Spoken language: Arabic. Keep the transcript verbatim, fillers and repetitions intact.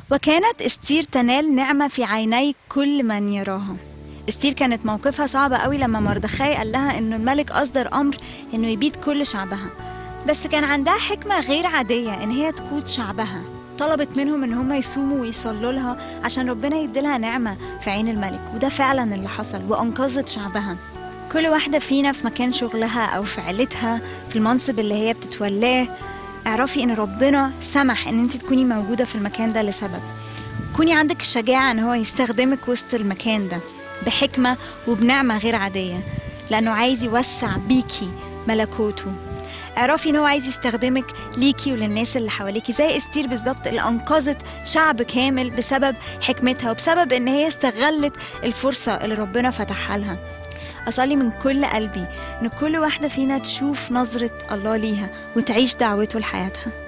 وكانت استير تنال نعمة في عيني كل من يراها. استير كانت موقفها صعبة قوي لما مردخاي قال لها إنه الملك أصدر أمر إنه يبيد كل شعبها، بس كان عندها حكمة غير عادية إن هي تقود شعبها. طلبت منهم إن هم يصوموا ويصلوا لها عشان ربنا يديلها نعمة في عين الملك، وده فعلا اللي حصل وأنقذت شعبها. كل واحدة فينا في مكان شغلها أو في عيلتها في المنصب اللي هي بتتولاه، اعرفي إن ربنا سمح إن انت تكوني موجودة في المكان ده لسبب. كوني عندك الشجاعة إن هو يستخدمك وسط المكان ده بحكمة وبنعمة غير عادية، لأنه عايز يوسع بيكي ملكوته. اعرفي إن هو عايز يستخدمك ليكي وللناس اللي حواليكي، زي استير بالظبط اللي أنقذت شعب كامل بسبب حكمتها وبسبب إن هي استغلت الفرصة اللي ربنا فتحها لها. أصلي من كل قلبي إن كل واحدة فينا تشوف نظرة الله ليها وتعيش دعوته لحياتها.